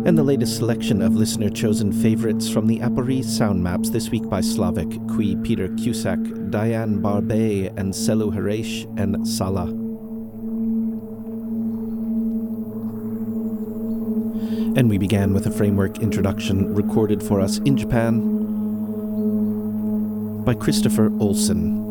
And the latest selection of listener-chosen favorites from the Apori sound maps, this week by Slavik, Kui Peter Cusack, Diane Barbet, and Selu Haresh, and Sala. And we began with a framework introduction recorded for us in Japan by Christopher Olson.